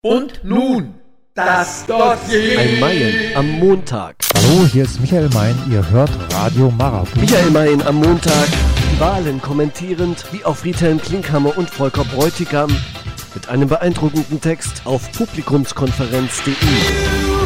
Und nun das Dossier. Ein Mayen am Montag. Hallo, hier ist Michael Mayen, ihr hört Radio Marathon. Michael Mayen am Montag. Die Wahlen kommentierend, wie auch Friedhelm Klinkhammer und Volker Bräutigam. Mit einem beeindruckenden Text auf publikumskonferenz.de.